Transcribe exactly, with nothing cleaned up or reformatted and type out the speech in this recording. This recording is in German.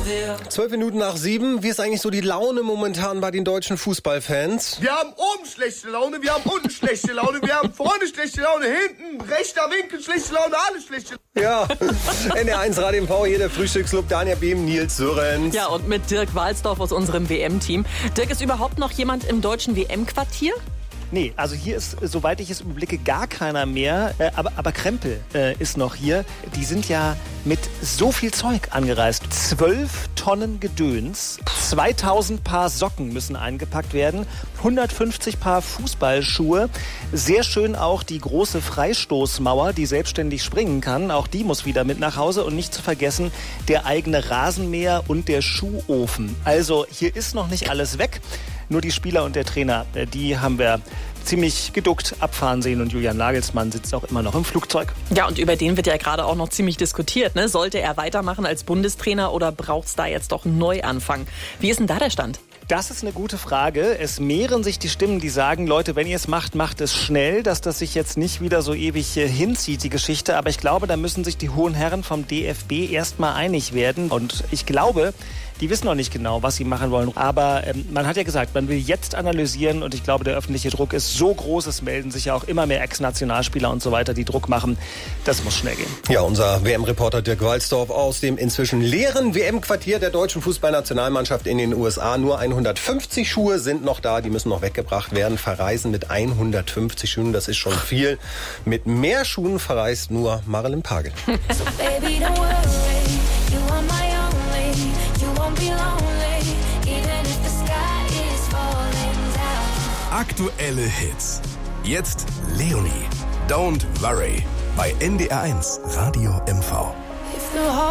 Zwölf Minuten nach sieben. Wie ist eigentlich so die Laune momentan bei den deutschen Fußballfans? Wir haben oben schlechte Laune, wir haben unten schlechte Laune, wir haben vorne schlechte Laune, hinten, rechter Winkel schlechte Laune, alles schlechte Laune. Ja, N R eins Radio M V, hier der Frühstücksclub, Daniel Behm, Nils Sörenz. Ja, und mit Dirk Walsdorf aus unserem W M-Team. Dirk, ist überhaupt noch jemand im deutschen W M-Quartier? Nee, also hier ist, soweit ich es überblicke, gar keiner mehr. Äh, aber, aber Krempel äh, ist noch hier. Die sind ja mit so viel Zeug angereist. Zwölf Tonnen Gedöns, zweitausend Paar Socken müssen eingepackt werden, hundertfünfzig Paar Fußballschuhe. Sehr schön auch die große Freistoßmauer, die selbstständig springen kann. Auch die muss wieder mit nach Hause. Und nicht zu vergessen, der eigene Rasenmäher und der Schuhofen. Also hier ist noch nicht alles weg. Nur die Spieler und der Trainer, die haben wir ziemlich geduckt abfahren sehen und Julian Nagelsmann sitzt auch immer noch im Flugzeug. Ja, und über den wird ja gerade auch noch ziemlich diskutiert, ne? Sollte er weitermachen als Bundestrainer oder braucht es da jetzt doch einen Neuanfang? Wie ist denn da der Stand? Das ist eine gute Frage. Es mehren sich die Stimmen, die sagen, Leute, wenn ihr es macht, macht es schnell, dass das sich jetzt nicht wieder so ewig hinzieht, die Geschichte. Aber ich glaube, da müssen sich die hohen Herren vom D F B erstmal einig werden. Und ich glaube, die wissen noch nicht genau, was sie machen wollen. Aber ähm, man hat ja gesagt, man will jetzt analysieren. Und ich glaube, der öffentliche Druck ist so groß. Es melden sich ja auch immer mehr Ex-Nationalspieler und so weiter, die Druck machen. Das muss schnell gehen. Ja, unser W M-Reporter Dirk Walsdorf aus dem inzwischen leeren W M-Quartier der deutschen Fußballnationalmannschaft in den U S A. Nur hundertfünfzig Schuhe sind noch da, die müssen noch weggebracht werden. Verreisen mit hundertfünfzig Schuhen, das ist schon viel. Mit mehr Schuhen verreist nur Marilyn Pagel. So baby, don't worry, you are my only, you won't be lonely, even if the sky is falling down. Aktuelle Hits. Jetzt Leonie. Don't worry. Bei N D R eins Radio M V.